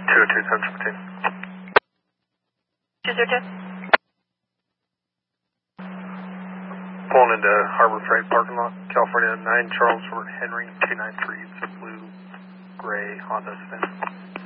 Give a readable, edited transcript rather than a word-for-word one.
202, 202. Pulling into Harbor Freight parking lot, California 9 Charles Henry 293. It's a blue, gray Honda Civic.